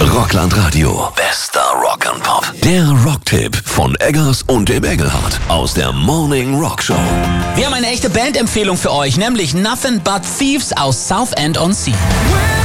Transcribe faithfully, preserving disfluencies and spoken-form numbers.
Rockland Radio. Bester Rock and Pop. Der Rocktipp von Eggers und dem Engelhardt aus der Morning Rock Show. Wir haben eine echte Bandempfehlung für euch, nämlich Nothing But Thieves aus Southend on Sea.